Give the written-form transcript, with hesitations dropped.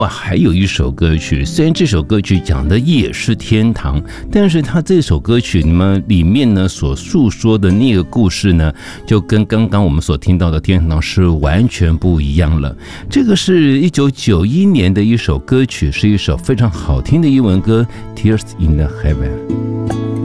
哇，还有一首歌曲，虽然这首歌曲讲的也是天堂，但是它这首歌曲里面呢所诉说的那个故事呢，就跟刚刚我们所听到的天堂是完全不一样了。这个是1991年的一首歌曲，是一首非常好听的英文歌，《Tears in the Heaven》。